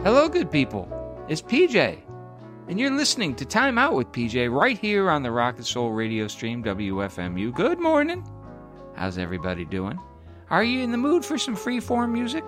Hello, good people. It's PJ, and you're listening to Time Out with PJ right here on the Rock and Soul radio stream, WFMU. Good morning. How's everybody doing? Are you in the mood for some freeform music?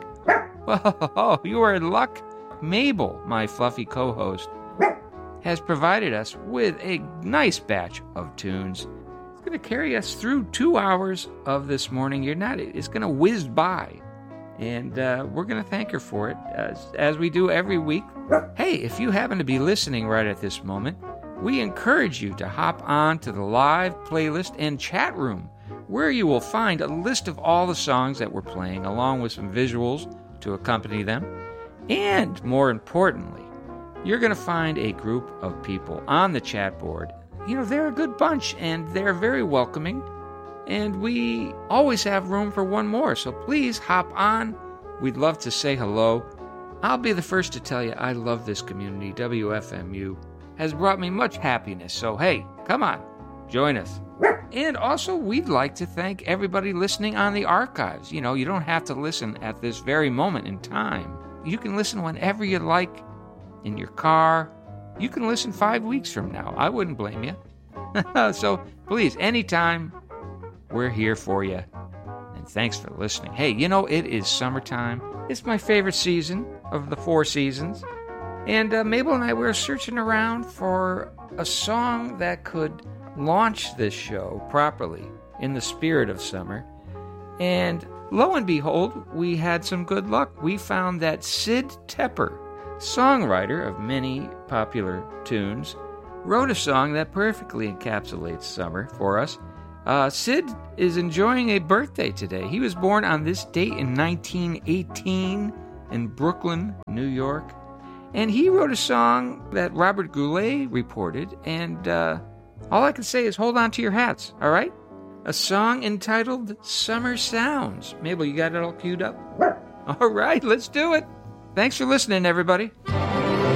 Well, you are in luck. Mabel, my fluffy co-host, has provided us with a nice batch of tunes. It's going to carry us through 2 hours of this morning. It's going to whiz by. And we're going to thank her for it, as we do every week. Hey, if you happen to be listening right at this moment, we encourage you to hop on to the live playlist and chat room, where you will find a list of all the songs that we're playing, along with some visuals to accompany them. And more importantly, you're going to find a group of people on the chat board. You know, they're a good bunch, and they're very welcoming. And we always have room for one more, so please hop on. We'd love to say hello. I'll be the first to tell you I love this community. WFMU has brought me much happiness, so hey, come on, join us. And also, we'd like to thank everybody listening on the archives. You know, you don't have to listen at this very moment in time. You can listen whenever you like, in your car. You can listen 5 weeks from now. I wouldn't blame you. So please, anytime, we're here for you. And thanks for listening. Hey, you know, it is summertime. It's my favorite season of the 4 seasons. And Mabel and I were searching around for a song that could launch this show properly in the spirit of summer. And lo and behold, we had some good luck. We found that Sid Tepper, songwriter of many popular tunes, wrote a song that perfectly encapsulates summer for us. Sid is enjoying a birthday today. He was born on this date in 1918 in Brooklyn, New York. And he wrote a song that Robert Goulet reported, and all I can say is hold on to your hats, all right? A song entitled Summer Sounds. Mabel, you got it all queued up? All right, let's do it. Thanks for listening, everybody.